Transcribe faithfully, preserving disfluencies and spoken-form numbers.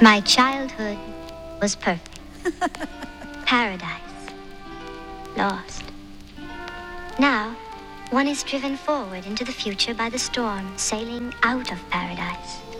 My childhood was perfect. Paradise. Lost. Now, one is driven forward into the future by the storm, sailing out of paradise.